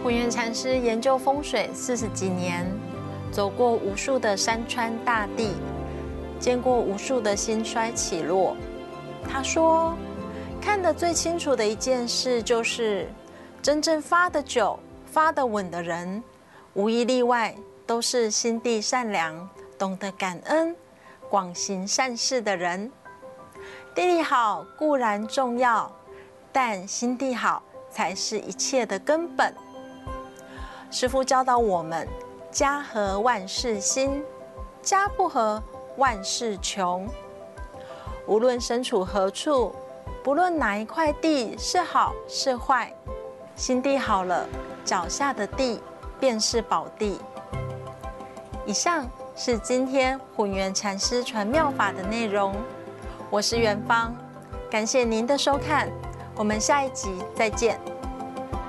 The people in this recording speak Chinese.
慧远禅师研究风水40几年，走过无数的山川大地，见过无数的兴衰起落。他说，看得最清楚的一件事就是，真正发得久、发得稳的人，无一例外都是心地善良、懂得感恩、广行善事的人。地理好固然重要，但心地好才是一切的根本。师父教导我们，家和万事兴，家不和万事穷。无论身处何处，不论哪一块地是好是坏，心地好了，脚下的地便是宝地。以上是今天混元禅师传妙法的内容，我是元芳，感谢您的收看，我们下一集再见。